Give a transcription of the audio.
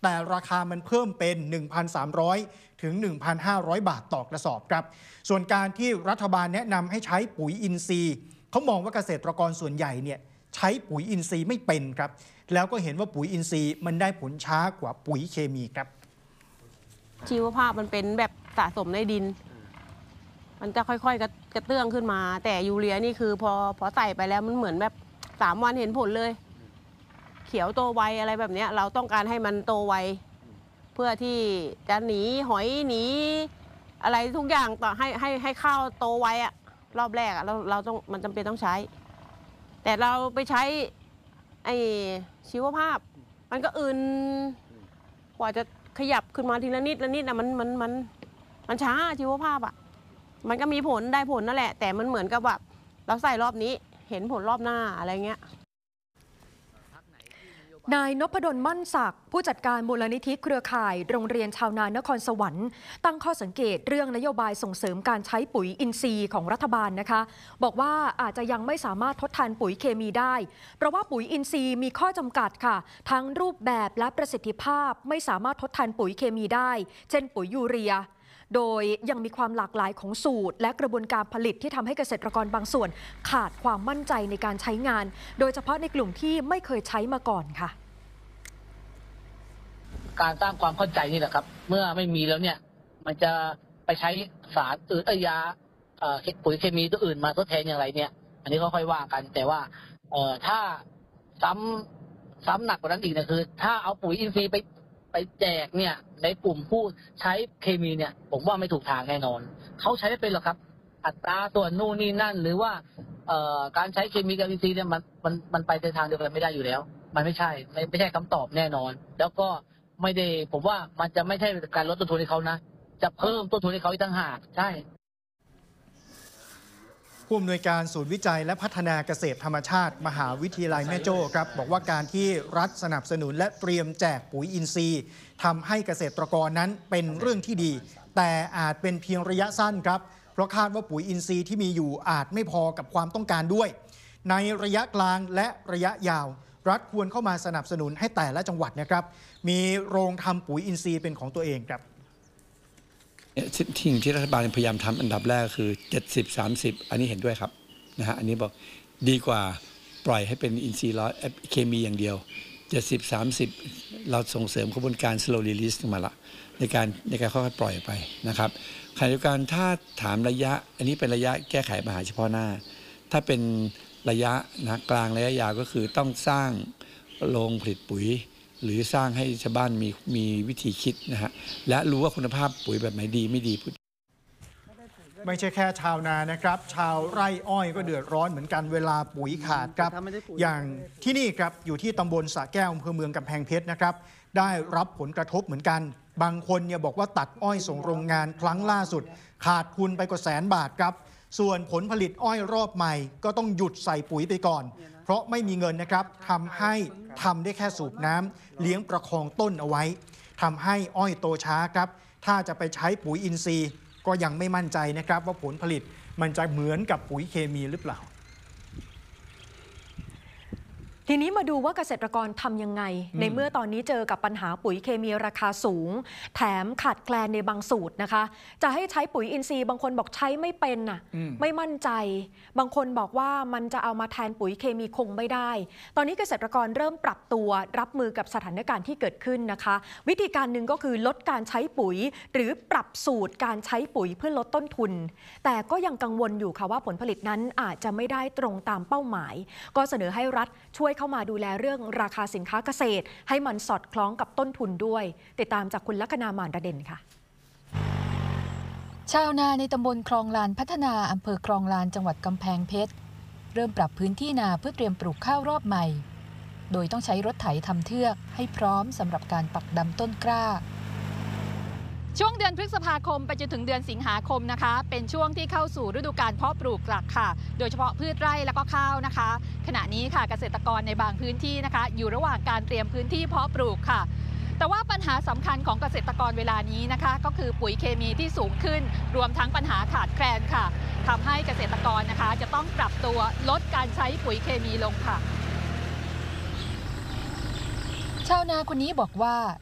แต่ราคามันเพิ่มเป็น 1,300 ถึง 1,500 บาทต่อกระสอบครับส่วนการที่รัฐบาลแนะนำให้ใช้ปุ๋ยอินทรีย์เขามองว่าเกษตรกรส่วนใหญ่เนี่ยใช้ปุ๋ยอินทรีย์ไม่เป็นครับแล้วก็เห็นว่าปุ๋ยอินทรีย์มันได้ผลช้ากว่าปุ๋ยเคมีครับชีวภาพมันเป็นแบบสะสมในดินมันจะค่อยๆกระเตื้องขึ้นมาแต่ยูเรียนี่คือพอใส่ไปแล้วมันเหมือนแบบ3 วันเห็นผลเลยเขียวโตไวอะไรแบบนี้เราต้องการให้มันโตไวเพื่อที่จะหนีหอยหนีอะไรทุกอย่างต่อให้ข้าวโตไวอะรอบแรกอะเราต้องมันจำเป็นต้องใช้แต่เราไปใช้ไอ้ชีวภาพมันก็อื่นกว่าจะขยับขึ้นมาทีละนิดละนิดนะมันช้าชีวภาพอะมันก็มีผลได้ผลนั่นแหละแต่มันเหมือนกับแบบเราใส่รอบนี้เห็นผลรอบหน้าอะไรเงี้ยนายนพดลมั่นศักดิ์ผู้จัดการมูลนิธิเครือข่ายโรงเรียนชาวนานครสวรรค์ตั้งข้อสังเกตเรื่องนโยบายส่งเสริมการใช้ปุ๋ยอินทรีย์ของรัฐบาลนะคะบอกว่าอาจจะยังไม่สามารถทดแทนปุ๋ยเคมีได้เพราะว่าปุ๋ยอินทรีย์มีข้อจำกัดค่ะทั้งรูปแบบและประสิทธิภาพไม่สามารถทดแทนปุ๋ยเคมีได้เช่นปุ๋ยยูเรียโดยยังมีความหลากหลายของสูตรและกระบวนการผลิตที่ทำให้เกษตรกรบางส่วนขาดความมั่นใจในการใช้งานโดยเฉพาะในกลุ่มที่ไม่เคยใช้มาก่อนค่ะการสร้างความเข้าใจนี่แหละครับเมื่อไม่มีแล้วเนี่ยมันจะไปใช้สารยาปุ๋ยเคมีตัวอื่นมาทดแทนอย่างไรเนี่ยอันนี้ก็ค่อยว่ากันแต่ว่าถ้าซ้ำหนักกว่านั้นอีกนะคือถ้าเอาปุ๋ยอินทรีย์ไปแจกเนี่ยในกลุ่มผู้ใช้เคมีเนี่ยผมว่าไม่ถูกทางแน่นอนเขาใช้ไม่เป็นหรอกครับอัตราส่วนนู่นนี่นั่นหรือว่าการใช้เคมีกับอินทรีย์เนี่ยมันไปในทางเดียวกันไม่ได้อยู่แล้วมันไม่ใช่คำตอบแน่นอนแล้วก็ไม่ได้ผมว่ามันจะไม่ใช่การลดต้นทุนให้เขานะจะเพิ่มต้นทุนให้เขาอีกต่างหากใช่ผู้อำนวยการศูนย์วิจัยและพัฒนาเกษตรธรรมชาติมหาวิทยาลัยแม่โจ้ครับบอกว่าการที่รัฐสนับสนุนและเตรียมแจกปุ๋ยอินทรีย์ทำให้เกษตรกรนั้นเป็นเรื่องที่ดีแต่อาจเป็นเพียงระยะสั้นครับเพราะคาดว่าปุ๋ยอินทรีย์ที่มีอยู่อาจไม่พอกับความต้องการด้วยในระยะกลางและระยะยาวรัฐควรเข้ามาสนับสนุนให้แต่ละจังหวัดนะครับมีโรงทำปุ๋ยอินทรีย์เป็นของตัวเองครับสิ่งที่รัฐบาลพยายามทำอันดับแรกคือ70-30อันนี้เห็นด้วยครับนะฮะอันนี้บอกดีกว่าปล่อยให้เป็นอินทรีย์เคมีอย่างเดียว70-30เราส่งเสริมกระบวนการ slow release มาละในการค่อยๆปล่อยไปนะครับขณะเดียวกันถ้าถามระยะอันนี้เป็นระยะแก้ไขปัญหาเฉพาะหน้าถ้าเป็นระยะกลางระยะยาวก็คือต้องสร้างโรงผลิตปุ๋ยหรือสร้างให้ชาวบ้านมีวิธีคิดนะฮะและรู้ว่าคุณภาพปุ๋ยแบบไหนดีไม่ดีไม่ใช่แค่ชาวนานะครับชาวไร่อ้อยก็เดือดร้อนเหมือนกันเวลาปุ๋ยขาดครับอย่างที่นี่ครับอยู่ที่ตำบลสระแก้วอำเภอเมืองกำแพงเพชรนะครับได้รับผลกระทบเหมือนกันบางคนเนี่ยบอกว่าตัดอ้อยส่งโรงงานครั้งล่าสุดขาดทุนไปกว่า100,000 บาทครับส่วนผลผลิตอ้อยรอบใหม่ก็ต้องหยุดใส่ปุ๋ยไปก่อนเพราะไม่มีเงินนะครับทำให้ทำได้แค่สูบน้ำเลี้ยงประคองต้นเอาไว้ทำให้อ้อยโตช้าครับถ้าจะไปใช้ปุ๋ยอินทรีย์ก็ยังไม่มั่นใจนะครับว่าผลผลิตมันจะเหมือนกับปุ๋ยเคมีหรือเปล่าทีนี้มาดูว่าเกษตรกรทำยังไงในเมื่อตอนนี้เจอกับปัญหาปุ๋ยเคมีราคาสูงแถมขาดแคลนในบางสูตรนะคะจะให้ใช้ปุ๋ยอินทรีย์บางคนบอกใช้ไม่เป็นน่ะไม่มั่นใจบางคนบอกว่ามันจะเอามาแทนปุ๋ยเคมีคงไม่ได้ตอนนี้เกษตรกรเริ่มปรับตัวรับมือกับสถานการณ์ที่เกิดขึ้นนะคะวิธีการหนึ่งก็คือลดการใช้ปุ๋ยหรือปรับสูตรการใช้ปุ๋ยเพื่อลดต้นทุนแต่ก็ยังกังวลอยู่ค่ะว่าผลผลิตนั้นอาจจะไม่ได้ตรงตามเป้าหมายก็เสนอให้รัฐช่วยเข้ามาดูแลเรื่องราคาสินค้าเกษตรให้มันสอดคล้องกับต้นทุนด้วยติดตามจากคุณลัคนา หม่านระเด่นค่ะชาวนาในตำบลคลองลานพัฒนาอำเภอคลองลานจังหวัดกำแพงเพชรเริ่มปรับพื้นที่นาเพื่อเตรียมปลูกข้าวรอบใหม่โดยต้องใช้รถไถทำเทือกให้พร้อมสำหรับการปักดำต้นกล้าช่วงเดือนพฤษภาคมไปจนถึงเดือนสิงหาคมนะคะเป็นช่วงที่เข้าสู่ฤดูการเพาะปลูกหลักค่ะโดยเฉพาะพืชไร่แล้วก็ข้าวนะคะขณะนี้ค่ะเกษตรกรในบางพื้นที่นะคะอยู่ระหว่างการเตรียมพื้นที่เพาะปลูกค่ะแต่ว่าปัญหาสำคัญของเกษตรกรเวลานี้นะคะก็คือปุ๋ยเคมีที่สูงขึ้นรวมทั้งปัญหาขาดแคลนค่ะทำให้เกษตรกรนะคะจะต้องปรับตัวลดการใช้ปุ๋ยเคมีลงค่ะชาวนาคนนี้บอกว่า